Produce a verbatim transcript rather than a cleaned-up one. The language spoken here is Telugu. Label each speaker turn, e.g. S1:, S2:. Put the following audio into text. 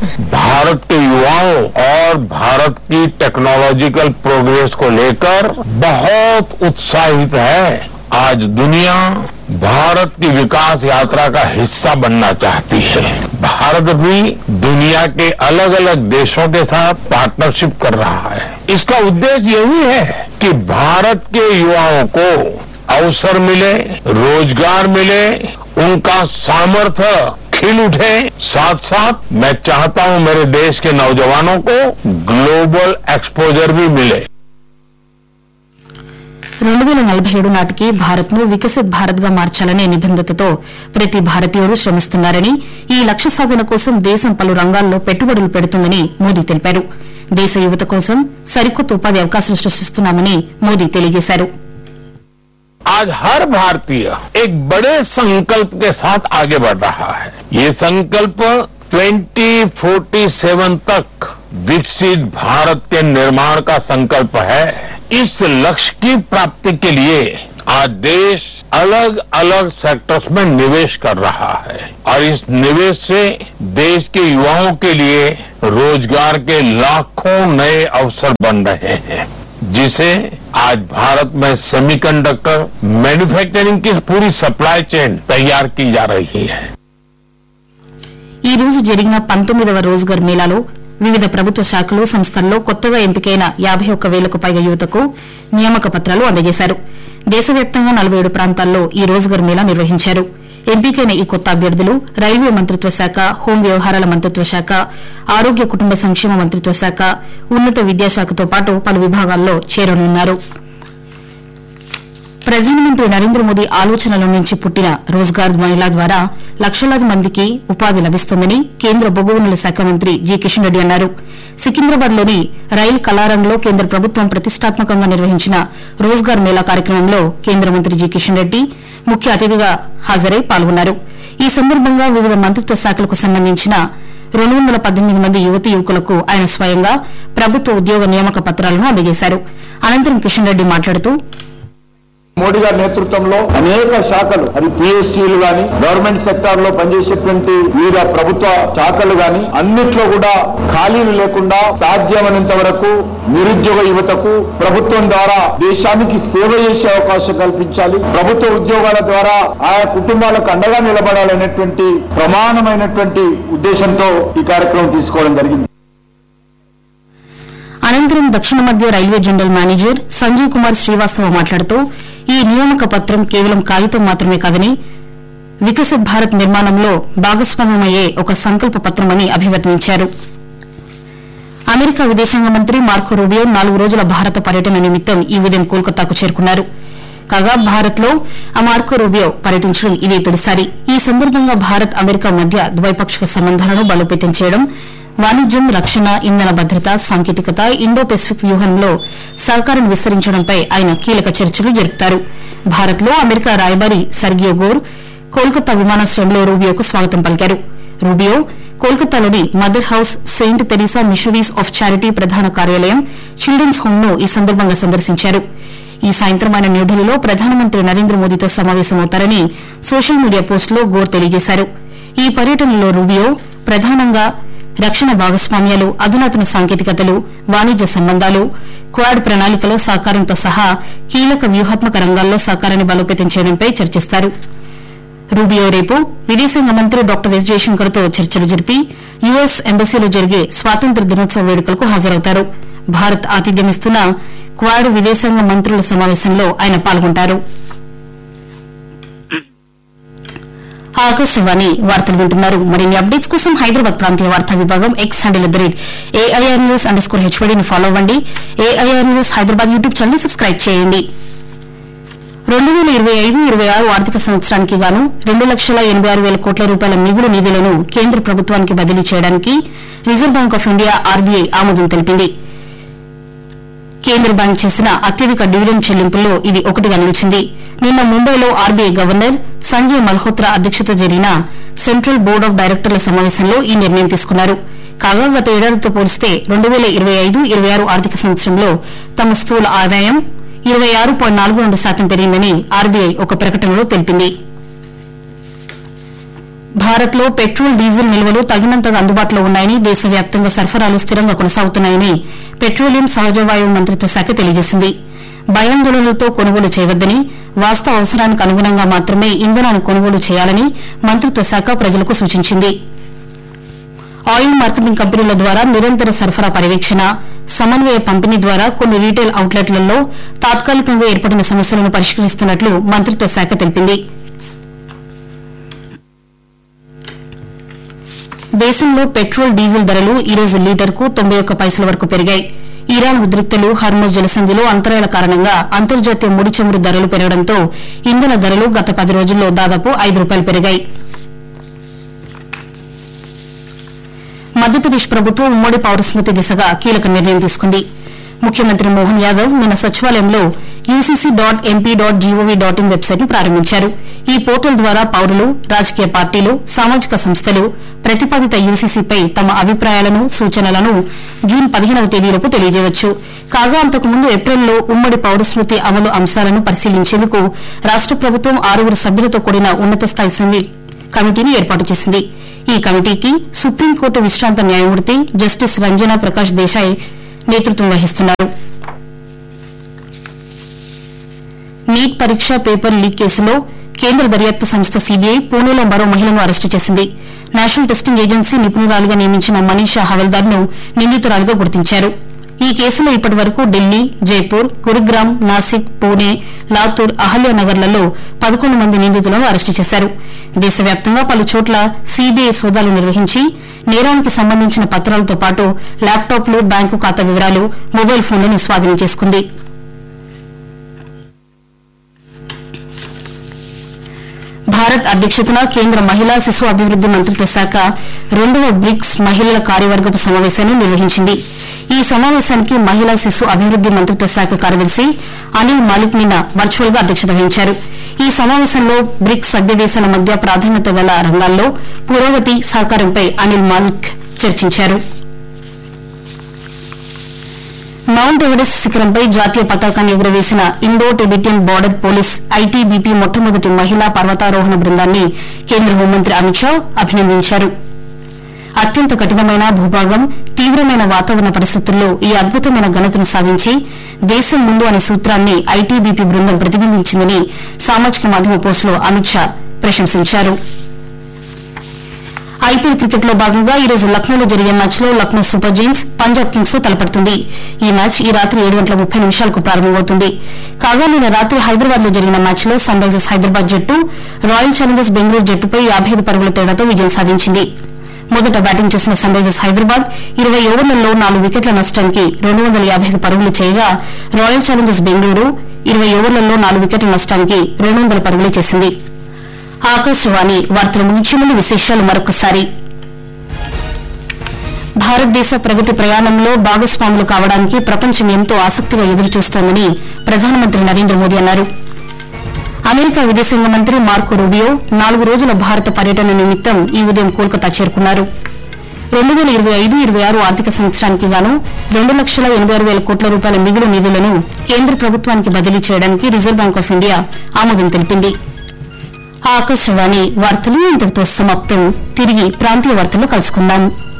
S1: भारत के युवाओं और भारत की टेक्नोलॉजिकल प्रोग्रेस को लेकर बहुत उत्साहित है। आज दुनिया भारत की विकास यात्रा का हिस्सा बनना चाहती है। भारत भी दुनिया के अलग अलग देशों के साथ पार्टनरशिप कर रहा है। इसका उद्देश्य यही है कि भारत के युवाओं को अवसर मिले, रोजगार मिले, उनका सामर्थ्य खिल उठे। साथ साथ मैं चाहता हूं मेरे देश के नौजवानों को ग्लोबल एक्सपोजर भी मिले।
S2: రెండు వేల నలభై ఏడు నాటికి భారత్ ను వికసిత్ భారత్ గా మార్చాలనే నిబంధనతో ప్రతి భారతీయుడు శ్రమిస్తున్నారని, ఈ లక్ష్య సాధన కోసం దేశం పలు రంగాల్లో పెట్టుబడులు పెడుతుందని మోదీ తెలిపారు. దేశ యువత కోసం సరికొత్త ఉపాధి అవకాశాలు సృష్టిస్తున్నామని మోదీ తెలియజేశారు.
S1: आज हर भारतीय एक बड़े संकल्प के साथ आगे बढ़ रहा है। ये संकल्प ट्वेंटी फोर्टी सेवन तक विकसित भारत के निर्माण का संकल्प है। इस लक्ष्य की प्राप्ति के लिए आज देश अलग अलग सेक्टर्स में निवेश कर रहा है और इस निवेश से देश के युवाओं के लिए रोजगार के लाखों नए अवसर बन रहे हैं, जिसे आज भारत में सेमीकंडक्टर मैन्युफैक्चरिंग की पूरी सप्लाई चेन तैयार की जा रही है.
S2: ఈ రోజు జరిగిన పంతొమ్మిదవ రోజ్గార్ మేళాలో వివిధ ప్రభుత్వ శాఖలు, సంస్థల్లో కొత్తగా ఎంపికైన యాబై ఒక్క వేలకు పైగా యువతకు నియామక పత్రాలు అందజేశారు. దేశవ్యాప్తంగా నలభై ఏడు ప్రాంతాల్లో ఈ రోజ్గార్ మేళా నిర్వహించారు. ఎంపికైన ఈ కొత్త అభ్యర్థులు రైల్వే మంత్రిత్వ శాఖ, హోం వ్యవహారాల మంత్రిత్వ శాఖ, ఆరోగ్య కుటుంబ సంక్షేమ మంత్రిత్వ శాఖ, ఉన్నత విద్యాశాఖతో పాటు పలు విభాగాల్లో చేరనున్నారు. ప్రధానమంత్రి నరేంద్ర మోదీ ఆలోచనల నుంచి పుట్టిన రోజ్గార్ మేళా ద్వారా లక్షలాది మందికి ఉపాధి లభిస్తుందని కేంద్ర బొగ్గు గనుల శాఖ మంత్రి జి కిషన్ రెడ్డి అన్నారు. సికింద్రాబాద్ లోని రైల్ కళారంలో కేంద్ర ప్రభుత్వం ప్రతిష్టాత్మకంగా నిర్వహించిన రోజ్గార్ మేళా కార్యక్రమంలో కేంద్ర మంత్రి జి కిషన్ రెడ్డి ముఖ్య అతిథిగా హాజరై పాల్గొన్నారు. ఈ సందర్భంగా వివిధ మంత్రిత్వ శాఖలకు సంబంధించిన రెండు వందల పద్దెనిమిది మంది యువతీ యువకులకు ఆయన స్వయంగా ప్రభుత్వ ఉద్యోగ నియామక పత్రాలను అందజేశారు. అనంతరం కిషన్ రెడ్డి మాట్లాడుతూ,
S3: మోడీ గారి నేతృత్వంలో అనేక శాఖలు, అది పిఎస్సీలు గాని, గవర్నమెంట్ సెక్టార్ లో పనిచేసేటువంటి వివిధ ప్రభుత్వ శాఖలు గాని, అన్నిట్లో కూడా ఖాళీలు లేకుండా సాధ్యమైనంత వరకు నిరుద్యోగ యువతకు ప్రభుత్వం ద్వారా దేశానికి సేవ చేసే అవకాశం కల్పించాలి, ప్రభుత్వ ఉద్యోగాల ద్వారా ఆయా కుటుంబాలకు అండగా నిలబడాలనేటువంటి ప్రమాణమైనటువంటి ఉద్దేశంతో ఈ కార్యక్రమం తీసుకోవడం జరిగింది.
S2: అనంతరం దక్షిణ మధ్య railway general manager Sanjay Kumar Srivastava మాట్లాడుతూ, ఈ నియామక పత్రం కేవలం కాగితం మాత్రమే కాదని వికసిత్ భారత్ నిర్మాణంలో భాగస్వామ్యమయ్యే ఒక సంకల్ప పత్రమని అభివర్ణించారు. అమెరికా విదేశాంగ మంత్రి మార్కో రూబియో నాలుగు రోజుల భారత పర్యటన నిమిత్తం ఈ ఉదయం కోల్కతాకు చేరుకున్నారు. కాగా భారత్ లో మార్కో రూబియో పర్యటించడం ఇదే తొలిసారి. ఈ సందర్భంగా భారత్ అమెరికా మధ్య ద్వైపాక్షిక సంబంధాలను బలోపేతం చేయడం, వాణిజ్యం, రక్షణ, ఇంధన భద్రత, సాంకేతికత, ఇండో పెసిఫిక్ వ్యూహంలో సహకారం విస్తరించడంపై ఆయన కీలక చర్చలు జరుపుతారు. భారత్ లో అమెరికా రాయబారి సర్గియో గోర్ కోల్కతా విమానాశ్రయంలో రూబియోకు స్వాగతం పలికారు. రూబియో కోల్కతాలోని mother house Saint Teresa missionaries of charity ప్రధాన కార్యాలయం, చిల్డ్రన్స్ హోమ్ ను ఈ సందర్భంగా సందర్శించారు. ఈ సాయంత్రం ఆయన న్యూఢిల్లీలో ప్రధానమంత్రి నరేంద్ర మోదీతో సమావేశమవుతారని సోషల్ మీడియా పోస్టులో గోర్ తెలియజేశారు. ఈ పర్యటనలో రూబియో ప్రధానంగా రక్షణ భాగస్వామ్యాలు, అధునాతన సాంకేతికతలు, వాణిజ్య సంబంధాలు, క్వాడ్ ప్రణాళికలో సహకారంతో సహా కీలక వ్యూహాత్మక రంగాల్లో సహకారాన్ని బలోపేతం చేయడంపై చర్చిస్తారు. రూబియో రేపు విదేశాంగ మంత్రి డాక్టర్ ఎస్ జయశంకర్ తో చర్చలు జరిపి యుఎస్ ఎంబసీలో జరిగే స్వాతంత్ర్య దినోత్సవ వేడుకలకు హాజరవుతారు. భారత్ ఆతిథ్యమిస్తున్న క్వాడ్ విదేశాంగ మంత్రుల సమావేశంలో ఆయన పాల్గొంటారు. ఆకాశవాణి వార్తలు వింటున్నారు. మరిన్ని అప్డేట్స్ కోసం హైదరాబాద్ ప్రాంతీయ వార్తా విభాగం X handle at the rate AIR news under score హెచ్వడిని follow అవ్వండి. AIR news Hyderabad YouTube channel subscribe చేయండి. రెండు వేల ఇరవై ఐదు ఇరవై ఆరు ఆర్థిక సంవత్సరానికి గాను రెండు లక్షల ఎనబై ఆరు వేల కోట్ల రూపాయల మిగులు నిధులను కేంద్ర ప్రభుత్వానికి బదిలీ చేయడానికి reserve bank of India RBI ఆమోదం తెలిపింది. కేంద్ర బ్యాంక్ చేసిన అత్యధిక డివిడెండ్ చెల్లింపుల్లో ఇది ఒకటిగా నిలిచింది. నిన్న ముంబైలో ఆర్బీఐ గవర్నర్ సంజయ్ మల్హోత్రా అధ్యక్షతన జరిగిన సెంట్రల్ బోర్డ్ ఆఫ్ డైరెక్టర్ల సమావేశంలో ఈ నిర్ణయం తీసుకున్నారు. కాగా గత ఏడాదితో పోలిస్తే రెండు వేల ఇరవై ఐదు ఇరవై ఆరు ఆర్థిక సంవత్సరంలో తమ స్థూల ఆదాయం ఇరవై ఆరు పాయింట్ నాలుగు రెండు శాతం పెరిగిందని ఆర్బీఐ ఒక ప్రకటనలో తెలిపింది. భారత్లో పెట్రోల్ డీజిల్ నిల్వలు తగినంతగా అందుబాటులో ఉన్నాయని దేశవ్యాప్తంగా సరఫరాలు స్థిరంగా కొనసాగుతున్నాయని పెట్రోలియం సహజవాయువు మంత్రిత్వ శాఖ తెలియజేసింది. భయాందోళనలతో కొనుగోలు చేయవద్దని, వాస్తవ అవసరానికి అనుగుణంగా మాత్రమే ఇంధనాన్ని కొనుగోలు చేయాలని మంత్రిత్వ శాఖ ప్రజలకు సూచించింది. ఆయిల్ మార్కెటింగ్ కంపెనీల ద్వారా నిరంతర సరఫరా పర్యవేక్షణ, సమన్వయ పంపిణీ ద్వారా కొన్ని రీటైల్ అవుట్లెట్లలో తాత్కాలికంగా ఏర్పడిన సమస్యలను పరిష్కరిస్తున్నట్లు మంత్రిత్వ శాఖ తెలిపింది. దేశంలో పెట్రోల్ డీజిల్ ధరలు ఈ రోజు లీటర్కు తొంభై ఒక్క పైసల వరకు పెరిగాయి. ఇరాన్ ఉద్రిక్తలు, హర్మోజ్ జలసంధిలో అంతరాయాల కారణంగా అంతర్జాతీయ ముడి చమురు ధరలు పెరగడంతో ఇంధన ధరలు గత పది రోజుల్లో దాదాపు ఐదు రూపాయలు పెరిగాయి. మధ్యప్రదేశ్ ప్రభుత్వం ఉమ్మడి పౌరస్మృతి దిశగా కీలక నిర్ణయం తీసుకుంది. ముఖ్యమంత్రి మోహన్ యాదవ్ నిన్న సచివాలయంలో UCC dot MP dot GOV dot in website ను ప్రారంభించారు. ఈ పోర్టల్ ద్వారా పౌరులు, రాజకీయ పార్టీలు, సామాజిక సంస్థలు ప్రతిపాదిత యూసీసీపై తమ అభిప్రాయాలను, సూచనలను జూన్ పదిహేనవ తేదీలోపు తెలియజేయవచ్చు. కాగా అంతకుముందు ఏప్రిల్లో ఉమ్మడి పౌరస్మృతి అమలు అంశాలను పరిశీలించేందుకు రాష్ట ప్రభుత్వం ఆరుగురు సభ్యులతో కూడిన ఉన్నతస్థాయి కమిటీని ఏర్పాటు చేసింది. ఈ కమిటీకి సుప్రీంకోర్టు విశ్రాంత న్యాయమూర్తి జస్టిస్ రంజనా ప్రకాష్ దేశాయ్ నేతృత్వం వహిస్తున్నారు. నీట్ పరీక్ష పేపర్ లీక్ కేసులో కేంద్ర దర్యాప్తు సంస్థ సీబీఐ పూణేలో మరో మహిళను అరెస్టు చేసింది. నేషనల్ టెస్టింగ్ ఏజెన్సీ నిపుణురాలుగా నియమించిన మనీషా హవల్దార్ను నిందితురాలుగా గుర్తించారు. ఈ కేసులో ఇప్పటి వరకు ఢిల్లీ, జైపూర్, గురుగ్రామ్, నాసిక్, పూణే, లాతూర్, అహల్యానగర్లలో పదకొండు మంది నిందితులను అరెస్టు చేశారు. దేశవ్యాప్తంగా పలు చోట్ల సీబీఐ సోదాలు నిర్వహించి నేరానికి సంబంధించిన పత్రాలతో పాటు ల్యాప్టాప్లు, బ్యాంకు ఖాతా వివరాలు, మొబైల్ ఫోన్లను స్వాధీనం చేసుకుంది. భారత్ అధ్యక్షతన కేంద్ర మహిళా శిశు అభివృద్ది మంత్రిత్వ శాఖ రెండవ బ్రిక్స్ మహిళల కార్యవర్గపు సమావేశాన్ని నిర్వహించింది. ఈ సమావేశానికి మహిళా శిశు అభివృద్ది మంత్రిత్వ శాఖ కార్యదర్శి అనిల్ మాలిక్ నిన్న వర్చువల్ గా అధ్యక్షత వహించారు. ఈ సమావేశంలో బ్రిక్స్ సభ్య దేశాల మధ్య ప్రాధాన్యత గల రంగాల్లో పురోగతి, సహకారంపై అనిల్ మాలిక్ చర్చించారు. మౌంట్ ఎవరెస్ట్ శిఖరంపై జాతీయ పతాకాన్ని ఎగురవేసిన Indo Tibetan border police ITBP మొట్టమొదటి మహిళా పర్వతారోహణ బృందాన్ని కేంద్ర హోంమంత్రి అమిత్ షా అభినందించారు. అత్యంత కఠినమైన భూభాగం, తీవ్రమైన వాతావరణ పరిస్థితుల్లో ఈ అద్భుతమైన ఘనతను సాధించి దేశం ముందు అనే సూత్రాన్ని ఐటీబీపీ బృందం ప్రతిబింబించిందని సామాజిక మాధ్యమ పోస్టులో అమిత్ షా ప్రశంసించారు. ఐపీఎల్ క్రికెట్ లో భాగంగా ఈ రోజు లక్నోలో జరిగే మ్యాచ్ లో Lucknow super Giants Punjab Kings తో తలపడుతుంది. ఈ మ్యాచ్ ఈ రాత్రి ఏడు గంటల ముప్పై నిమిషాలకు ప్రారంభమవుతుంది. కాగా నిన్న రాత్రి హైదరాబాద్ లో జరిగిన మ్యాచ్ లో సన్ రైజర్స్ హైదరాబాద్ జట్టు రాయల్ ఛాలెంజర్స్ బెంగళూరు జట్టుపై యాబై ఐదు పరుగుల తేడాతో విజయం సాధించింది. మొదట బ్యాటింగ్ చేసిన సన్ రైజర్స్ హైదరాబాద్ ఇరవై ఓవర్లలో నాలుగు వికెట్ల నష్టానికి రెండు వందల యాబై ఐదు పరుగులు చేయగా రాయల్ ఛాలెంజర్స్ బెంగళూరు ఇరవై ఓవర్లలో నాలుగు వికెట్ల నష్టానికి రెండు వందల పరుగులు చేసింది. ఆకాశవాణి వార్తల ముగించే ముందు విశేషాలు మరొకసారి. భారతదేశ ప్రగతి ప్రయాణంలో భాగస్వాములు కావడానికి ప్రపంచం ఎంతో ఆసక్తిగా ఎదురుచూస్తోందని ప్రధానమంత్రి నరేంద్ర మోదీ అన్నారు. అమెరికా విదేశాంగ మంత్రి మార్కో రూబియో నాలుగు రోజుల భారత పర్యటన నిమిత్తం ఈ ఉదయం కోల్కతా చేరుకున్నారు. రెండు వేల ఇరవై ఐదు ఇరవై ఆరు ఆర్థిక సంవత్సరానికి గాను రెండు లక్షల ఎనబై ఆరు వేల కోట్ల రూపాయల మిగులు నిధులను కేంద్ర ప్రభుత్వానికి బదిలీ చేయడానికి రిజర్వ్ బ్యాంక్ ఆఫ్ ఇండియా ఆమోదం తెలిపింది. ఆకాశవాణి వార్తలు ఇంతటితో సమాప్తం. తిరిగి ప్రాంతీయ వార్తల్లో కలుసుకుందాం.